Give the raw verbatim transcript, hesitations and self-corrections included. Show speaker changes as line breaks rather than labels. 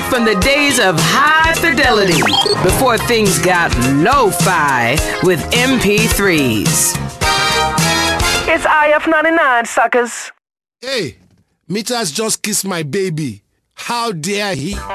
from the days of high fidelity before things got lo-fi with M P threes. It's I F ninety-nine, suckers.
Hey, Meters just kissed my baby. How dare he?